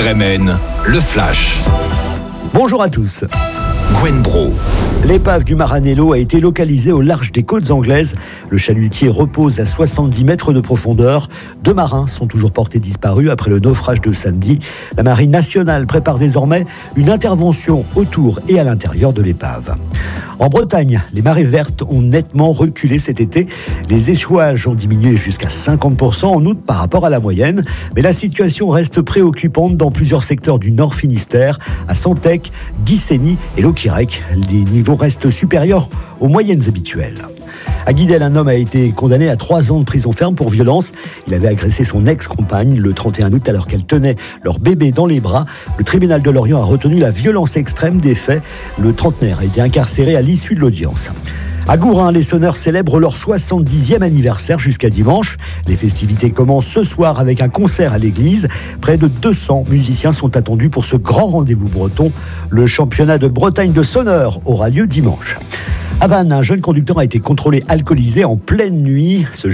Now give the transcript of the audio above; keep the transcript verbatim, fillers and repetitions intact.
R M N, le Flash. Bonjour à tous. Gwen Bro. L'épave du Maranello a été localisée au large des côtes anglaises. Le chalutier repose à soixante-dix mètres de profondeur. Deux marins sont toujours portés disparus après le naufrage de samedi. La Marine nationale prépare désormais une intervention autour et à l'intérieur de l'épave. En Bretagne, les marées vertes ont nettement reculé cet été. Les échouages ont diminué jusqu'à cinquante pour cent en août par rapport à la moyenne. Mais la situation reste préoccupante dans plusieurs secteurs du Nord Finistère, à Santec, Guissény et Locquirec. Les niveaux restent supérieurs aux moyennes habituelles. À Guidel, un homme a été condamné à trois ans de prison ferme pour violence. Il avait agressé son ex-compagne le trente et un août alors qu'elle tenait leur bébé dans les bras. Le tribunal de Lorient a retenu la violence extrême des faits. Le trentenaire a été incarcéré à l'issue de l'audience. À Gourin, les sonneurs célèbrent leur soixante-dixième anniversaire jusqu'à dimanche. Les festivités commencent ce soir avec un concert à l'église. Près de deux cents musiciens sont attendus pour ce grand rendez-vous breton. Le championnat de Bretagne de sonneurs aura lieu dimanche. À Vannes, un jeune conducteur a été contrôlé alcoolisé en pleine nuit. Ce